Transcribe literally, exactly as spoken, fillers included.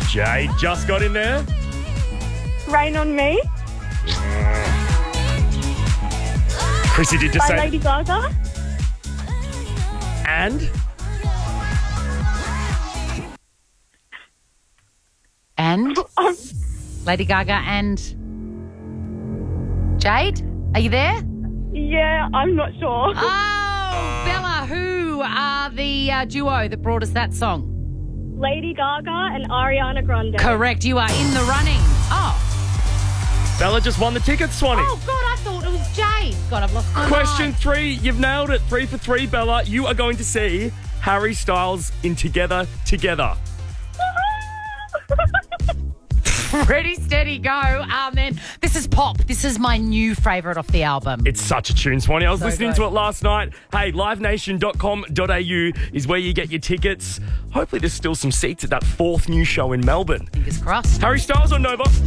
Jade just got in there. Rain on Me Chrissy did just by say. Lady Gaga. And And Um, Lady Gaga and Jade, are you there? yeah, I'm not sure. Oh, Bella, who are the uh, duo that brought us that song? Lady Gaga and Ariana Grande. Correct, you are in the running. Oh, Bella just won the tickets, Swanee. oh God, I thought it was Jade. God, I've lost my Question mind. three, you've nailed it. Three for three, Bella. You are going to see Harry Styles in Together Together. Ready, steady, go. Um, then this is pop. This is my new favourite off the album. It's such a tune, Swanee. I was So listening good. to it last night. Hey, live nation dot com dot a u is where you get your tickets. Hopefully there's still some seats at that fourth new show in Melbourne. Fingers crossed. Harry Styles on Nova.